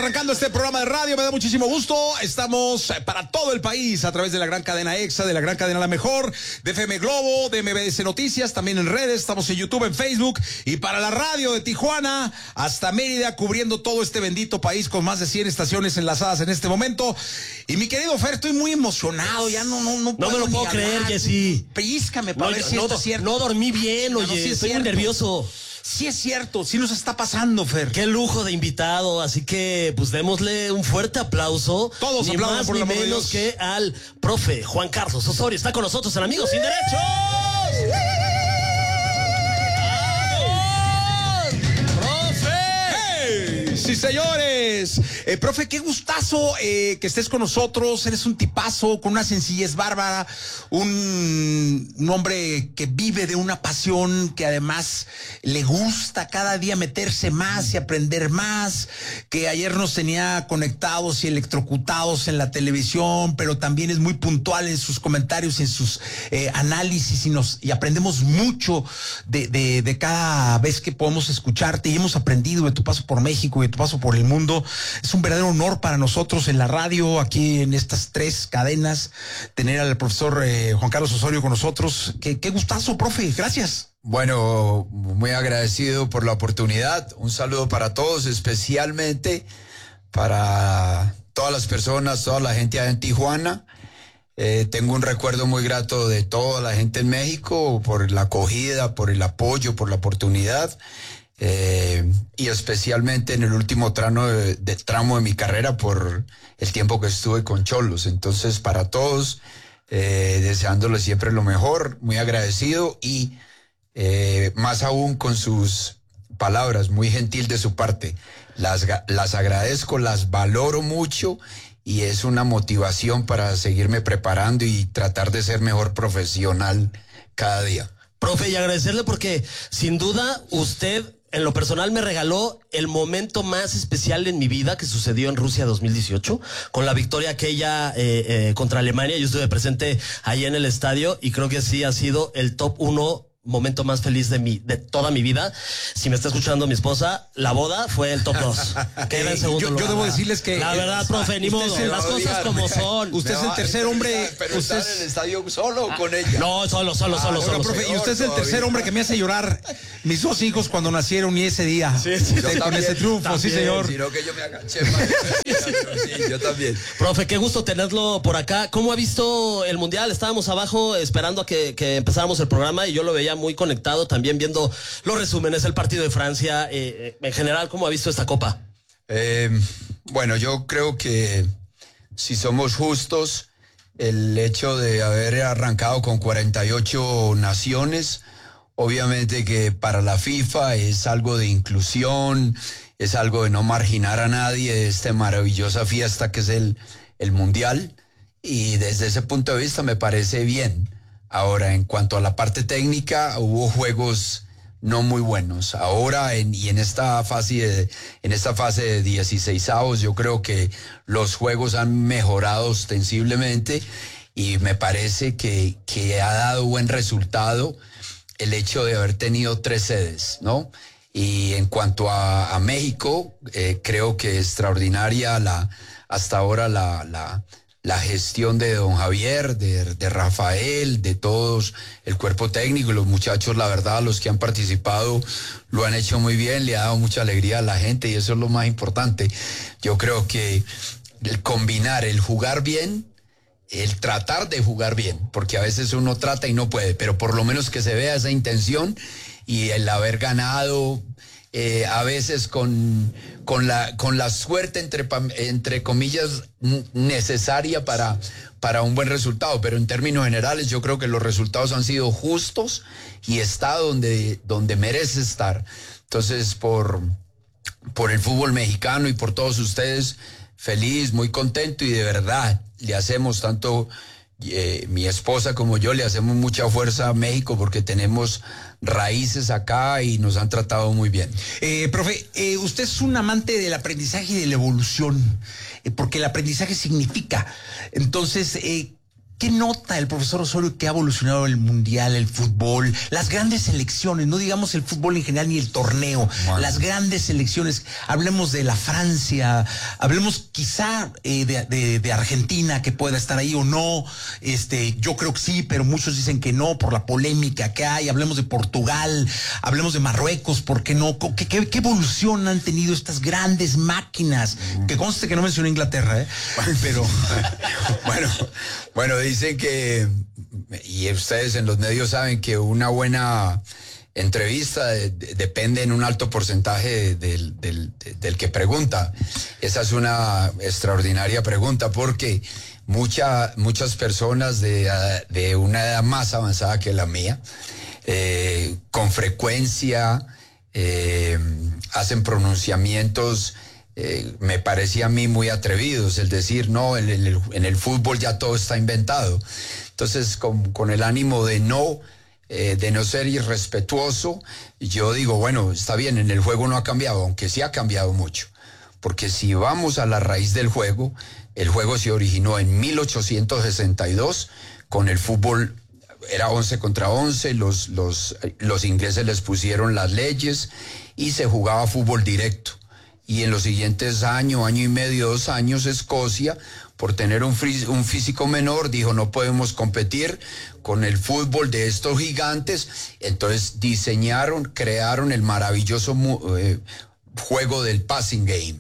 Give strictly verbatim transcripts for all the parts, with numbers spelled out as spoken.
arrancando este programa de radio, me da muchísimo gusto. Estamos para todo el país a través de la gran cadena EXA, de la gran cadena La Mejor, de F M Globo, de M B S Noticias, también en redes, estamos en YouTube, en Facebook y para la radio de Tijuana hasta Mérida, cubriendo todo este bendito país con más de cien estaciones enlazadas en este momento. Y mi querido Fer, estoy muy emocionado, ya no no no, no me lo puedo creer, Jessy. Pellízcame para no, ver si no, esto es cierto. No dormí bien, oye, no, sí es estoy cierto. muy nervioso. Sí es cierto, sí nos está pasando, Fer. Qué lujo de invitado, así que pues démosle un fuerte aplauso. Todos ni aplaudan más por ni el amor de menos Dios. que al profe Juan Carlos Osorio. Está con nosotros en Amigos Sin Derechos. Sí, señores. Eh, profe, qué gustazo eh, que estés con nosotros. Eres un tipazo con una sencillez bárbara, un, un hombre que vive de una pasión, que además le gusta cada día meterse más y aprender más, que ayer nos tenía conectados y electrocutados en la televisión, pero también es muy puntual en sus comentarios y en sus eh, análisis y, nos, y aprendemos mucho de, de, de cada vez que podemos escucharte y hemos aprendido de tu paso por México y de tu paso por el mundo. Es un verdadero honor para nosotros en la radio, aquí en estas tres cadenas, tener al profesor eh, Juan Carlos Osorio con nosotros. Qué, qué gustazo, profe, gracias. Bueno, muy agradecido por la oportunidad. Un saludo para todos, especialmente para todas las personas, toda la gente allá en Tijuana. Eh, tengo un recuerdo muy grato de toda la gente en México por la acogida, por el apoyo, por la oportunidad. Eh, y especialmente en el último tramo de, de tramo de mi carrera por el tiempo que estuve con Xolos. Entonces, para todos, eh, deseándoles siempre lo mejor, muy agradecido y eh, más aún con sus palabras, muy gentil de su parte. Las, las agradezco, las valoro mucho y es una motivación para seguirme preparando y tratar de ser mejor profesional cada día. Profe, y agradecerle porque sin duda usted en lo personal me regaló el momento más especial en mi vida que sucedió en Rusia dos mil dieciocho, con la victoria aquella eh, eh, contra Alemania. Yo estuve presente ahí en el estadio y creo que sí ha sido el top uno momento más feliz de mi de toda mi vida. Si me está escuchando mi esposa, la boda fue el top dos. Queda en segundo yo, lugar. yo debo decirles que la verdad, profe, ni modo, el, las cosas como son. Usted es el tercer hombre. Pero usted está en el estadio solo o con ella. No, solo, solo, Ah, solo, bueno, solo. Profe, solo. y usted es el tercer hombre que me hace llorar. Mis dos hijos cuando nacieron y ese día. Sí, sí, de, sí, con también, ese triunfo, también, sí, señor. Sino que yo me agaché más. Sí, yo también. Profe, qué gusto tenerlo por acá. ¿Cómo ha visto el Mundial? Estábamos abajo esperando a que, que empezáramos el programa y yo lo veía muy conectado, también viendo los resúmenes, el partido de Francia. Eh, en general, ¿cómo ha visto esta Copa? Eh, bueno, yo creo que si somos justos, el hecho de haber arrancado con cuarenta y ocho naciones, obviamente que para la FIFA es algo de inclusión, es algo de no marginar a nadie de esta maravillosa fiesta que es el, el Mundial, y desde ese punto de vista me parece bien. Ahora, en cuanto a la parte técnica, hubo juegos no muy buenos. Ahora, en, y en esta fase de, en esta fase de dieciseisavos, yo creo que los juegos han mejorado ostensiblemente y me parece que, que ha dado buen resultado el hecho de haber tenido tres sedes, ¿no? Y en cuanto a, a México, eh, creo que extraordinaria la, hasta ahora la, la, la gestión de don Javier, de, de Rafael, de todos, el cuerpo técnico, los muchachos, la verdad, los que han participado lo han hecho muy bien, le ha dado mucha alegría a la gente y eso es lo más importante. Yo creo que el combinar, el jugar bien, el tratar de jugar bien, porque a veces uno trata y no puede, pero por lo menos que se vea esa intención y el haber ganado eh, a veces con, con, la, con la suerte, entre, entre comillas, necesaria para, para un buen resultado, pero en términos generales yo creo que los resultados han sido justos y está donde, donde merece estar. Entonces, por, por el fútbol mexicano y por todos ustedes, feliz, muy contento y de verdad le hacemos tanto eh, mi esposa como yo, le hacemos mucha fuerza a México porque tenemos raíces acá y nos han tratado muy bien. Eh, profe, eh, usted es un amante del aprendizaje y de la evolución, eh, porque el aprendizaje significa. Entonces, eh, ¿Qué nota el profesor Osorio que ha evolucionado el mundial, el fútbol, las grandes selecciones? No digamos el fútbol en general ni el torneo, bueno. Las grandes selecciones. Hablemos de la Francia, hablemos quizá eh, de, de, de Argentina, que pueda estar ahí o no. Este, yo creo que sí, pero muchos dicen que no por la polémica que hay. Hablemos de Portugal, hablemos de Marruecos, ¿por qué no? ¿Qué, qué, qué evolución han tenido estas grandes máquinas? Mm. Que conste que no mencioné Inglaterra, ¿eh? Pero bueno, bueno. Dicen que, y ustedes en los medios saben que una buena entrevista de, de, depende en un alto porcentaje del, del, del que pregunta. Esa es una extraordinaria pregunta porque mucha, muchas personas de, de una edad más avanzada que la mía, eh, con frecuencia eh, hacen pronunciamientos Eh, me parecía a mí muy atrevidos, el decir, no, en el, en el fútbol ya todo está inventado. Entonces, con, con el ánimo de no, eh, de no ser irrespetuoso, yo digo, bueno, está bien, en el juego no ha cambiado, aunque sí ha cambiado mucho. Porque si vamos a la raíz del juego, el juego se originó en mil ochocientos sesenta y dos con el fútbol. Era once contra once, los, los, los ingleses les pusieron las leyes y se jugaba fútbol directo. Y en los siguientes años, año y medio, dos años, Escocia, por tener un, un físico menor, dijo no podemos competir con el fútbol de estos gigantes. Entonces diseñaron, crearon el maravilloso eh, juego del passing game.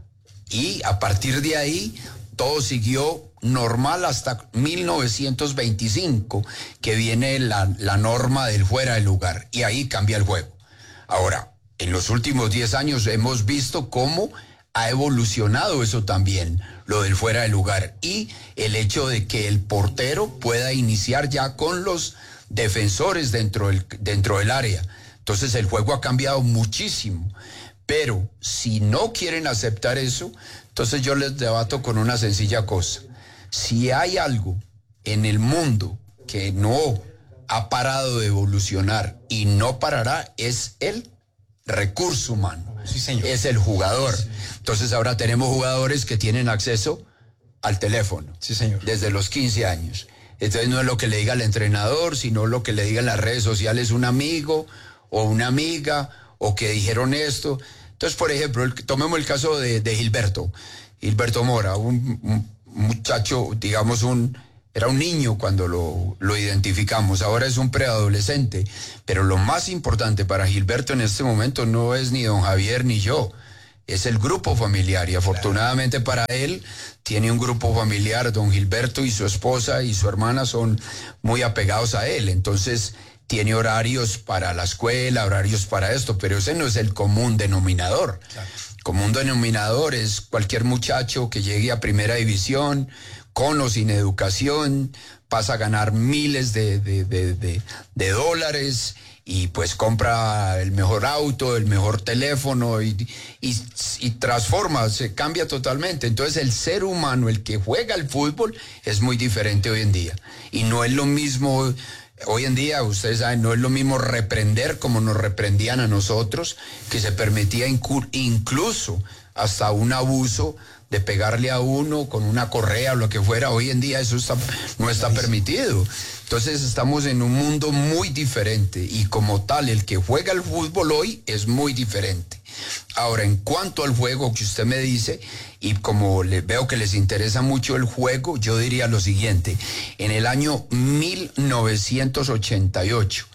Y a partir de ahí, todo siguió normal hasta mil novecientos veinticinco, que viene la, la norma del fuera de lugar. Y ahí cambia el juego. Ahora, en los últimos diez años hemos visto cómo ha evolucionado eso también, lo del fuera de lugar, y el hecho de que el portero pueda iniciar ya con los defensores dentro del, dentro del área. Entonces el juego ha cambiado muchísimo, pero si no quieren aceptar eso, entonces yo les debato con una sencilla cosa. Si hay algo en el mundo que no ha parado de evolucionar y no parará, es el recurso humano. Sí, señor. Es el jugador. Sí. Entonces ahora tenemos jugadores que tienen acceso al teléfono. Sí, señor. Desde los quince años. Entonces no es lo que le diga el entrenador, sino lo que le diga en las redes sociales un amigo o una amiga, o que dijeron esto. Entonces, por ejemplo, el, tomemos el caso de, de Gilberto. Gilberto Mora, un, un muchacho, digamos, un... Era un niño cuando lo, lo identificamos, ahora es un preadolescente. Pero lo más importante para Gilberto en este momento no es ni don Javier ni yo, es el grupo familiar. Y afortunadamente para él tiene un grupo familiar, don Gilberto y su esposa y su hermana son muy apegados a él. Entonces tiene horarios para la escuela, horarios para esto, pero ese no es el común denominador. Claro. Común denominador es cualquier muchacho que llegue a primera división, con o sin educación, pasa a ganar miles de, de, de, de, de dólares y pues compra el mejor auto, el mejor teléfono y, y, y transforma, se cambia totalmente. Entonces el ser humano, el que juega el fútbol, es muy diferente hoy en día. Y no es lo mismo, hoy en día, ustedes saben, no es lo mismo reprender como nos reprendían a nosotros, que se permitía incluso hasta un abuso de pegarle a uno con una correa o lo que fuera. Hoy en día eso está, no está permitido. Entonces estamos en un mundo muy diferente y como tal el que juega el fútbol hoy es muy diferente. Ahora, en cuanto al juego que usted me dice, y como le, veo que les interesa mucho el juego, yo diría lo siguiente. En el año mil novecientos ochenta y ocho,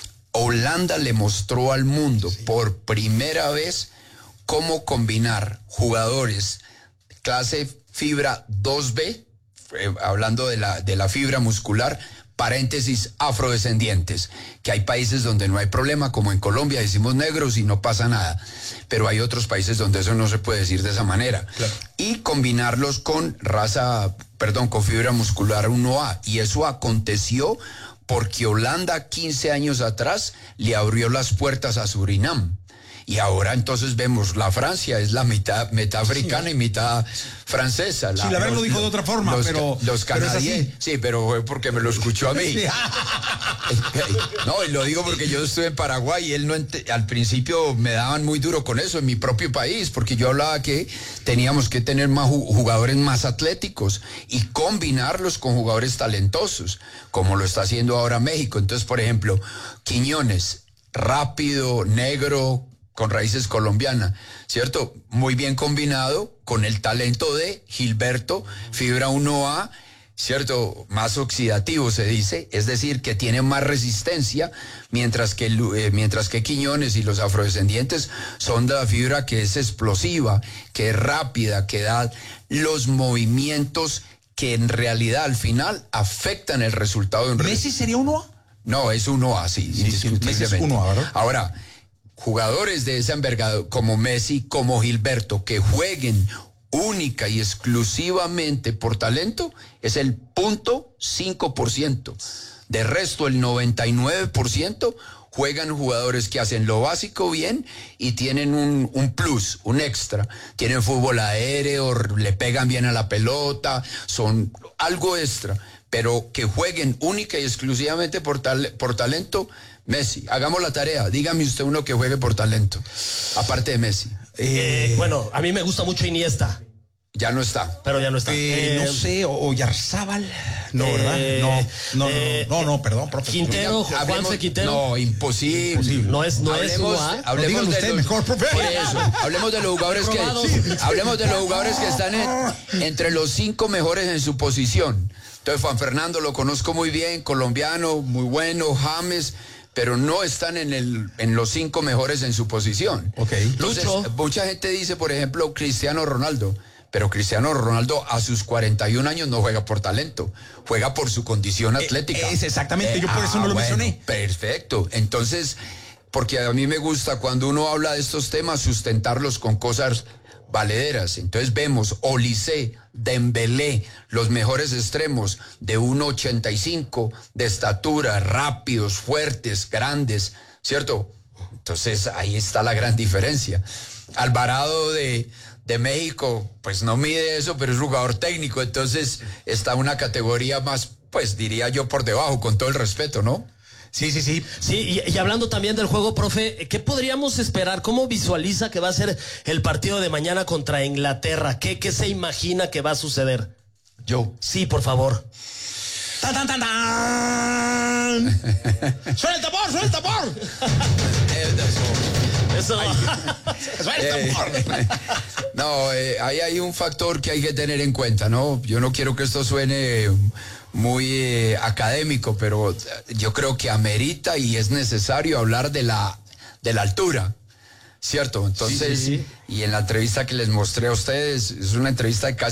Holanda le mostró al mundo por primera vez cómo combinar jugadores clase fibra dos B, eh, hablando de la, de la fibra muscular, paréntesis, afrodescendientes, que hay países donde no hay problema, como en Colombia decimos negros y no pasa nada, pero hay otros países donde eso no se puede decir de esa manera. Claro. Y combinarlos con raza, perdón, con fibra muscular uno A, y eso aconteció porque Holanda quince años atrás le abrió las puertas a Surinam. Y ahora entonces vemos, la Francia es la mitad, mitad africana sí. y mitad francesa. La, sí, la verdad lo dijo de otra forma, los, pero... Los canadienses, sí, pero fue porque me lo escuchó a mí. Sí. No, y lo digo porque yo estuve en Paraguay y él no al principio me daban muy duro con eso en mi propio país, porque yo hablaba que teníamos que tener más jugadores más atléticos y combinarlos con jugadores talentosos, como lo está haciendo ahora México. Entonces, por ejemplo, Quiñones, rápido, negro, con raíces colombianas, ¿cierto? Muy bien combinado con el talento de Gilberto, fibra uno A, ¿cierto? Más oxidativo se dice, es decir, que tiene más resistencia, mientras que, eh, mientras que Quiñones y los afrodescendientes son de la fibra que es explosiva, que es rápida, que da los movimientos que en realidad al final afectan el resultado de un ¿Messi re... sería uno A? No, es uno A, sí, sí indiscutiblemente. Es uno A, ¿verdad? Ahora, jugadores de esa envergadura como Messi, como Gilberto, que jueguen única y exclusivamente por talento, es el punto cinco por ciento. De resto, el noventa y nueve por ciento juegan jugadores que hacen lo básico bien y tienen un, un plus, un extra. Tienen fútbol aéreo, le pegan bien a la pelota, son algo extra. Pero que jueguen única y exclusivamente por, tal, por talento, Messi. Hagamos la tarea. Dígame usted uno que juegue por talento, aparte de Messi. Eh, bueno, a mí me gusta mucho Iniesta. Ya no está. Pero ya no está. Eh, eh, no sé, o, o Yarzábal. No, eh, ¿verdad? No, no, eh, no, no, no, perdón, profe. Quintero, Juanfe Quintero. No, imposible. imposible. No es, no hablemos, es uno, hablemos de usted los, mejor, profe. Por eso, hablemos de los jugadores que sí, hablemos de los jugadores que están en, entre los cinco mejores en su posición. Entonces, Juan Fernando lo conozco muy bien, colombiano, muy bueno, James, pero no están en el en los cinco mejores en su posición. Okay. Entonces, Lucho. Mucha gente dice, por ejemplo, Cristiano Ronaldo. Pero Cristiano Ronaldo a sus cuarenta y un años no juega por talento, juega por su condición atlética. Es exactamente, eh, yo por eso no ah, lo bueno, mencioné. Perfecto, entonces, porque a mí me gusta cuando uno habla de estos temas sustentarlos con cosas valederas. Entonces vemos Olise, Dembélé, los mejores extremos de uno ochenta y cinco de estatura, rápidos, fuertes, grandes, ¿cierto? Entonces ahí está la gran diferencia. Alvarado de... de México, pues no mide eso, pero es jugador técnico, entonces está una categoría más, pues diría yo por debajo, con todo el respeto, ¿no? Sí, sí, sí. Sí, y, y hablando también del juego, profe, ¿qué podríamos esperar? ¿Cómo visualiza que va a ser el partido de mañana contra Inglaterra? ¿Qué, qué se imagina que va a suceder? Yo. Sí, por favor. ¡Tan, tan, tan, tan! ¡Suena el tambor, suena el tambor! Eso. Eh, no, eh, ahí hay un factor que hay que tener en cuenta, ¿no? Yo no quiero que esto suene muy eh, académico, pero yo creo que amerita y es necesario hablar de la, de la altura, ¿cierto? Entonces, sí, sí, sí. Y en la entrevista que les mostré a ustedes, es una entrevista de casi